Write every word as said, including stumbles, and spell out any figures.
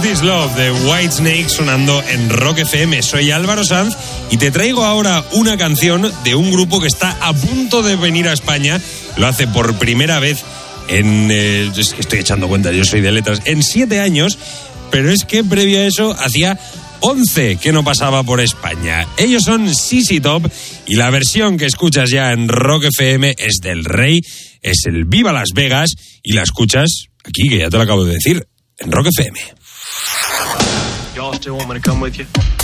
Is This Love de Whitesnake sonando en Rock F M. Soy Álvaro Sanz y te traigo ahora una canción de un grupo que está a punto de venir a España. Lo hace por primera vez en... Eh, es que estoy echando cuenta, yo soy de letras. En siete años, pero es que previo a eso hacía once que no pasaba por España. Ellos son Z Z Top y la versión que escuchas ya en Rock F M es del Rey, es el Viva Las Vegas y la escuchas aquí, que ya te lo acabo de decir, en Rock F M. Y'all still want me to come with you?